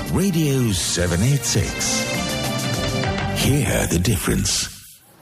Radio 786. Hear the difference.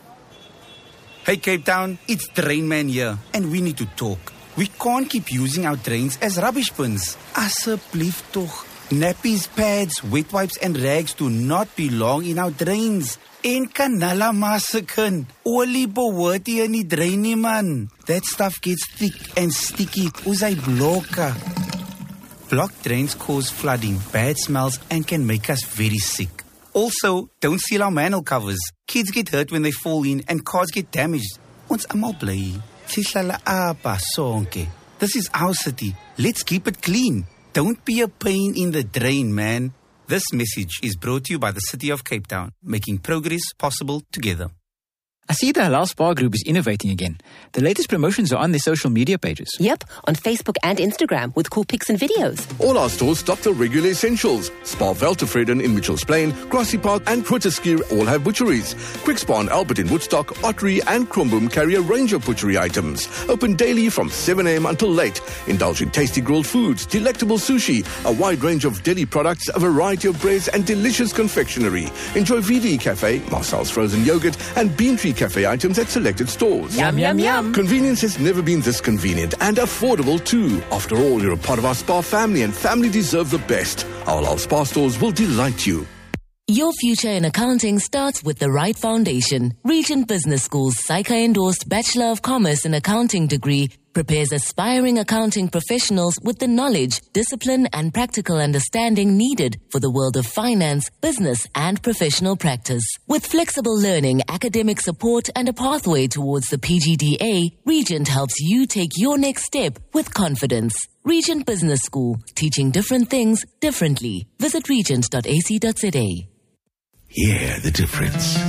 Hey Cape Town, it's Drain Man here, and we need to talk. We can't keep using our drains as rubbish bins. Asseblief toch. Nappies, pads, wet wipes and rags do not belong in our drains. En kanala masakan. Olie behoort nie in die drain nie, man. That stuff gets thick and sticky. Uzai bloka. Blocked drains cause flooding, bad smells and can make us very sick. Also, don't seal our manhole covers. Kids get hurt when they fall in and cars get damaged. Ons almal bly. Sihlala apa sonke. This is our city. Let's keep it clean. Don't be a pain in the drain, man. This message is brought to you by the City of Cape Town, making progress possible together. I see the Halal Spa Group is innovating again. The latest promotions are on their social media pages. Yep, on Facebook and Instagram with cool pics and videos. All our stores stock the regular essentials. Spa Veltevreden in Mitchells Plain, Grassy Park and Grooteskier all have butcheries. Quick Spa and Albert in Woodstock, Ottery and Kromboom carry a range of butchery items. Open daily from 7 a.m. until late. Indulge in tasty grilled foods, delectable sushi, a wide range of deli products, a variety of breads and delicious confectionery. Enjoy VD Cafe, Marcel's frozen yogurt and Bean Tree Cafe items at selected stores. Yum, yum, yum. Convenience has never been this convenient and affordable too. After all, you're a part of our Spa family and family deserve the best. Our Halal Spa stores will delight you. Your future in accounting starts with the right foundation. Regent Business School's SAICA-endorsed Bachelor of Commerce in Accounting degree prepares aspiring accounting professionals with the knowledge, discipline, and practical understanding needed for the world of finance, business, and professional practice. With flexible learning, academic support, and a pathway towards the PGDA, Regent helps you take your next step with confidence. Regent Business School, teaching different things differently. Visit regent.ac.za. Hear the difference.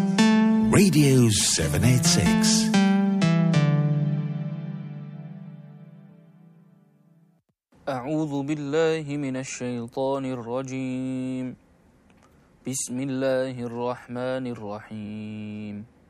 Radio 786. أعوذ بالله من الشيطان الرجيم بسم الله الرحمن الرحيم